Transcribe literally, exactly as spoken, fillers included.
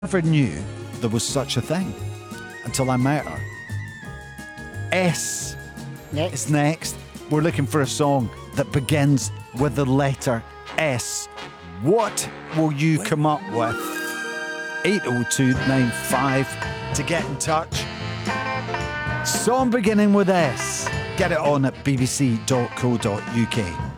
never knew there was such a thing until I met her. S Next. is next. We're looking for a song that begins with the letter S. What will you come up with? eight oh two nine five to get in touch. Song beginning with S. Get it on at b b c dot co dot u k.